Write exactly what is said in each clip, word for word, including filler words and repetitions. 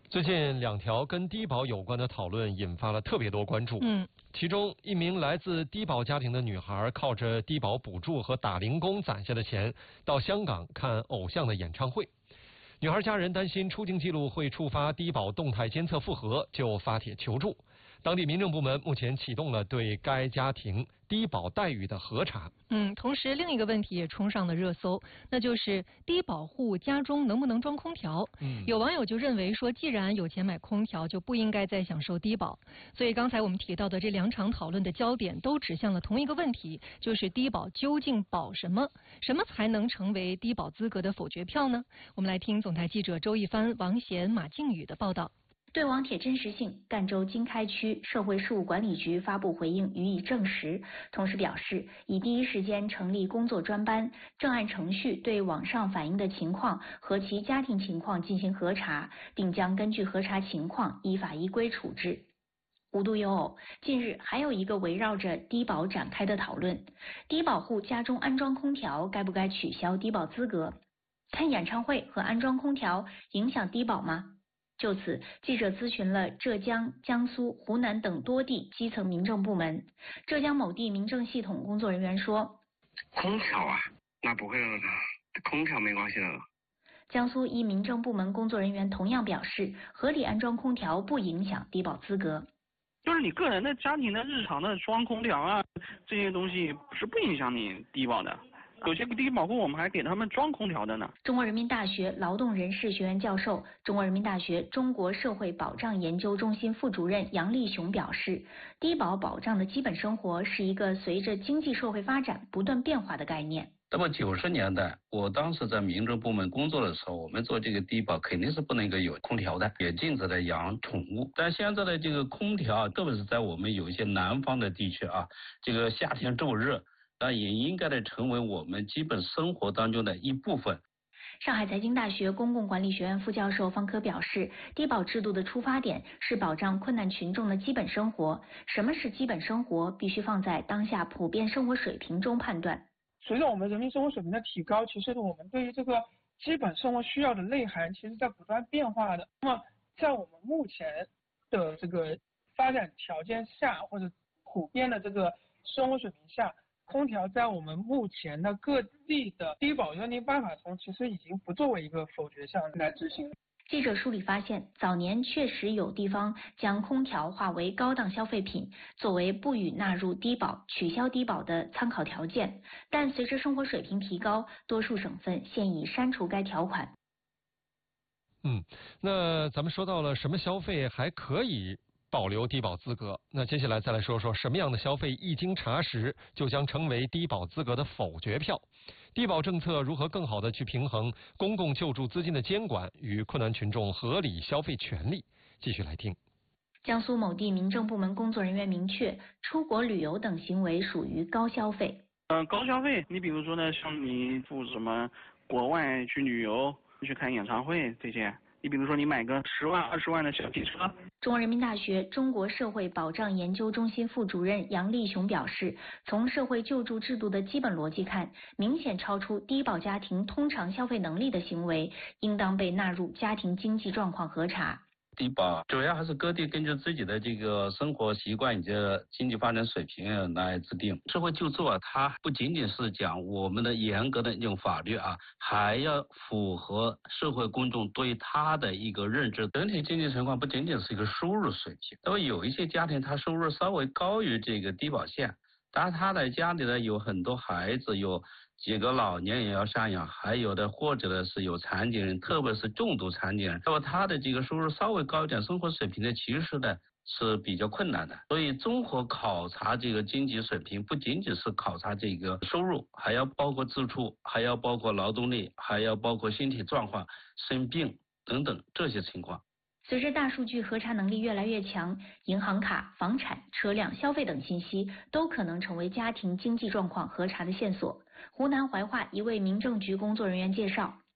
最近两条跟低保有关的讨论引发了特别多关注。 嗯， 其中一名来自低保家庭的女孩，靠着低保补助和打零工攒下的钱，到香港看偶像的演唱会。女孩家人担心出境记录会触发低保动态监测复核，就发帖求助。当地民政部门目前启动了对该家庭低保待遇的核查。 嗯，同时另一个问题也冲上了热搜，那就是低保户家中能不能装空调？ 嗯， 有网友就认为说，既然有钱买空调，就不应该再享受低保。所以刚才我们提到的这两场讨论的焦点都指向了同一个问题，就是低保究竟保什么？什么才能成为低保资格的否决票呢？我们来听总台记者周一帆、王贤、马靖宇的报道。 对网帖真实性，赣州经开区社会事务管理局发布回应予以证实，同时表示已第一时间成立工作专班，正按程序对网上反映的情况和其家庭情况进行核查，并将根据核查情况依法依规处置。无独有偶，近日还有一个围绕着低保展开的讨论：低保户家中安装空调该不该取消低保资格？看演唱会和安装空调影响低保吗？就此，记者咨询了浙江、江苏、湖南等多地基层民政部门。浙江某地民政系统工作人员说：“ 空调啊，那不会了的，空调没关系的。” 江苏一民政部门工作人员同样表示，合理安装空调不影响低保资格。 就是你个人的家庭的日常的装空调啊，这些东西是不影响你低保的。有些低保户我们还给他们装空调的呢。 中国人民大学劳动人事学院教授、中国人民大学中国社会保障研究中心副主任杨立雄表示，低保保障的基本生活是一个随着经济社会发展不断变化的概念。 那么九十年代，我当时在民政部门工作的时候，我们做这个低保肯定是不能够有空调的，也禁止了养宠物。但现在的这个空调，特别是在我们有一些南方的地区啊，这个夏天骤热，那也应该的成为我们基本生活当中的一部分。 上海财经大学公共管理学院副教授方科表示，低保制度的出发点是保障困难群众的基本生活。什么是基本生活，必须放在当下普遍生活水平中判断。 随着我们人民生活水平的提高，其实我们对于这个基本生活需要的内涵，其实在不断变化的。那么，在我们目前的这个发展条件下，或者普遍的这个生活水平下，空调在我们目前的各地的低保认定办法中，其实已经不作为一个否决项来执行。 记者梳理发现，早年确实有地方将空调划为高档消费品，作为不予纳入低保、取消低保的参考条件。但随着生活水平提高，多数省份现已删除该条款。 嗯，那咱们说到了什么消费还可以保留低保资格，那接下来再来说说什么样的消费一经查实就将成为低保资格的否决票。低保政策如何更好的去平衡公共救助资金的监管与困难群众合理消费权利？继续来听。 江苏某地民政部门工作人员明确，出国旅游等行为属于高消费。 嗯、呃，高消费，你比如说呢，像你赴什么国外去旅游、去看演唱会这些。你比如说，你买个十万、二十万的小汽车。 中国人民大学中国社会保障研究中心副主任杨立雄表示，从社会救助制度的基本逻辑看，明显超出低保家庭通常消费能力的行为，应当被纳入家庭经济状况核查。 低保主要还是各地根据自己的这个生活习惯以及经济发展水平来制定。社会救助啊，它不仅仅是讲我们的严格的那种法律啊，还要符合社会公众对它的一个认知。整体经济情况不仅仅是一个收入水平，那么有一些家庭他收入稍微高于这个低保线，当然他的家里呢有很多孩子，有几个老年人要赡养，还有的或者呢是有残疾人，特别是重度残疾人，那么他的这个收入稍微高一点，生活水平呢其实呢是比较困难的。所以综合考察这个经济水平，不仅仅是考察这个收入，还要包括支出，还要包括劳动力，还要包括身体状况、生病等等这些情况。 随着大数据核查能力越来越强，银行卡、房产、车辆、消费等信息都可能成为家庭经济状况核查的线索。湖南怀化一位民政局工作人员介绍，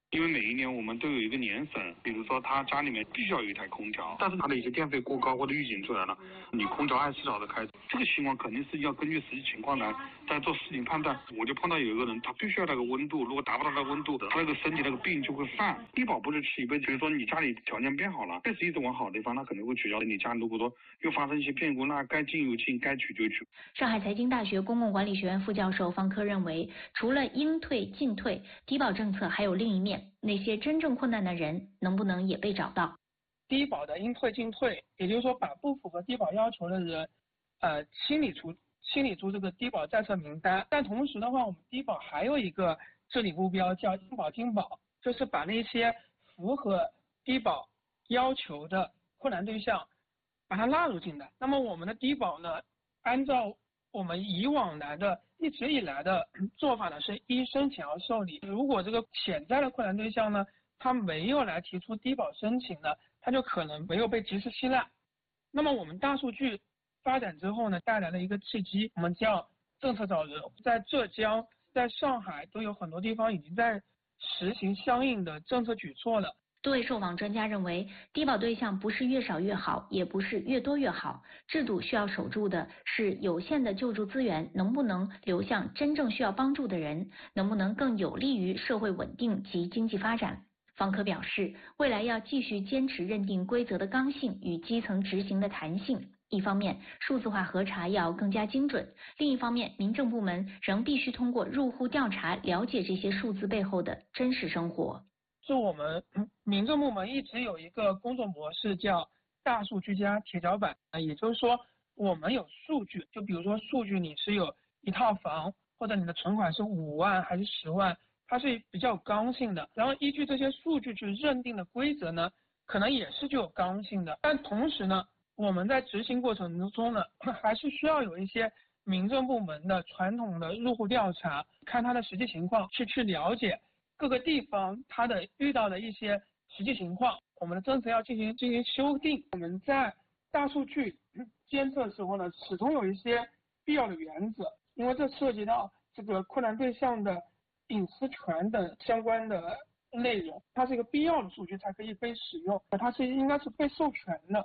因为每一年我们都有一个年审，比如说他家里面必须要有一台空调，但是他的一些电费过高或者预警出来了，你空调二十四小时开，这个情况肯定是要根据实际情况来再做事情判断。我就碰到有一个人，他必须要那个温度，如果达不到那个温度，他那个身体那个病就会犯。低保不是吃一辈子，比如说你家里条件变好了，确实一直往好的地方，他肯定会取消。你家如果说又发生一些变故，那该进又进，该取就取。 上海财经大学公共管理学院副教授方科认为，除了应退尽退，低保政策还有另一面，那些真正困难的人能不能也被找到？ 低保的应退尽退，也就是说把不符合低保要求的人，呃，清理出清理出这个低保在册名单。但同时的话，我们低保还有一个治理目标叫应保尽保，就是把那些符合低保要求的困难对象，把它纳入进来。那么我们的低保呢，按照我们以往来的一直以来的做法呢，是依申请要受理。如果这个潜在的困难对象呢，他没有来提出低保申请呢，他就可能没有被及时吸纳。那么我们大数据发展之后呢，带来了一个契机，我们叫政策找人。在浙江、在上海都有很多地方已经在实行相应的政策举措了。 多位受访专家认为，低保对象不是越少越好，也不是越多越好。制度需要守住的是有限的救助资源能不能流向真正需要帮助的人，能不能更有利于社会稳定及经济发展。方科表示，未来要继续坚持认定规则的刚性与基层执行的弹性。一方面，数字化核查要更加精准；另一方面，民政部门仍必须通过入户调查了解这些数字背后的真实生活。 是我们民政部门一直有一个工作模式叫大数据加铁脚板，也就是说我们有数据，就比如说数据你是有一套房，或者你的存款是五万还是十万，它是比较有刚性的，然后依据这些数据去认定的规则呢，可能也是具有刚性的。但同时呢，我们在执行过程中呢，还是需要有一些民政部门的传统的入户调查，看它的实际情况，去去了解各个地方它的遇到的一些实际情况，我们的政策要进行进行修订。我们在大数据监测的时候呢，始终有一些必要的原则，因为这涉及到这个困难对象的隐私权等相关的内容，它是一个必要的数据才可以被使用，它是应该是被授权的。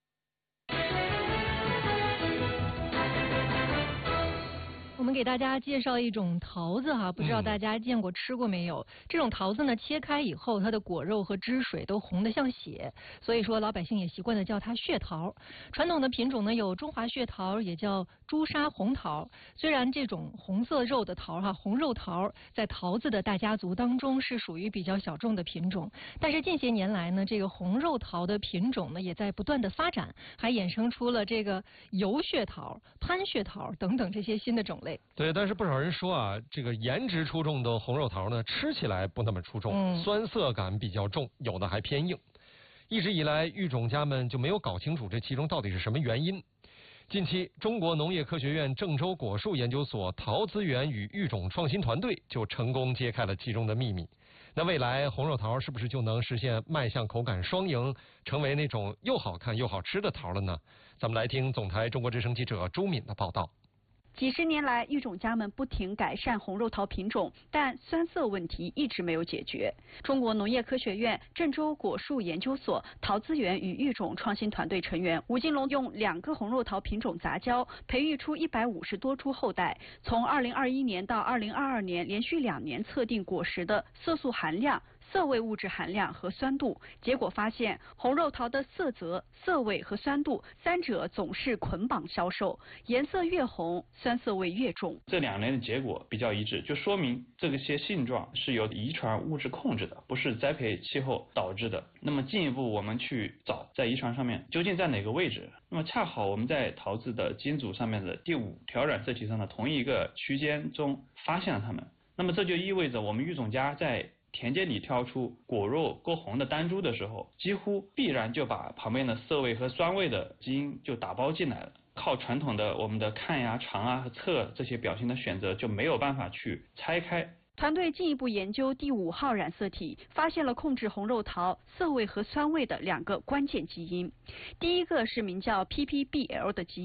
我们给大家介绍一种桃子哈，不知道大家见过吃过没有？嗯、这种桃子呢，切开以后，它的果肉和汁水都红得像血，所以说老百姓也习惯的叫它血桃。传统的品种呢有中华血桃，也叫朱砂红桃。虽然这种红色肉的桃哈，红肉桃在桃子的大家族当中是属于比较小众的品种，但是近些年来呢，这个红肉桃的品种呢也在不断的发展，还衍生出了这个油血桃、潘血桃等等这些新的种类。 对，但是不少人说啊，这个颜值出众的红肉桃呢，吃起来不那么出众，嗯、酸涩感比较重，有的还偏硬。一直以来，育种家们就没有搞清楚这其中到底是什么原因。近期，中国农业科学院郑州果树研究所桃资源与育种创新团队就成功揭开了其中的秘密。那未来红肉桃是不是就能实现卖相口感双赢，成为那种又好看又好吃的桃了呢？咱们来听总台中国之声记者朱敏的报道。 几十年来，育种家们不停改善红肉桃品种，但酸涩问题一直没有解决。中国农业科学院郑州果树研究所桃资源与育种创新团队成员吴金龙用两个红肉桃品种杂交，培育出一百五十多株后代。从二零二一年到二零二二年，连续两年测定果实的色素含量、涩味物质含量和酸度，结果发现红肉桃的色泽、涩味和酸度三者总是捆绑销售，颜色越红，酸涩味越重。 这两年的结果比较一致，就说明这些性状是由遗传物质控制的，不是栽培气候导致的。那么进一步我们去找在遗传上面究竟在哪个位置，那么恰好我们在桃子的基因组上面的第五条染色体上的同一个区间中发现了它们。那么这就意味着我们育种家在田间里挑出果肉够红的单株的时候，几乎必然就把旁边的涩味和酸味的基因就打包进来了。靠传统的我们的看呀、尝啊和测这些表情的选择就没有办法去拆开。 团队进一步研究第五号染色体，发现了控制红肉桃涩味和酸味的两个关键基因。第一个是名叫 P P B L 的基因。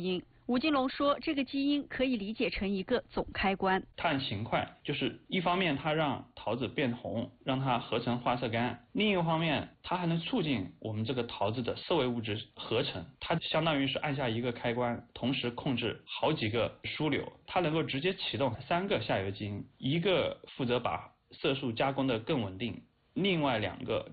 吴金龙说，这个基因可以理解成一个总开关。 它很勤快，就是一方面它让桃子变红，让它合成花色苷；另一个方面，它还能促进我们这个桃子的色味物质合成。它相当于是按下一个开关，同时控制好几个枢纽，它能够直接启动三个下游基因，一个负责把色素加工的更稳定，另外两个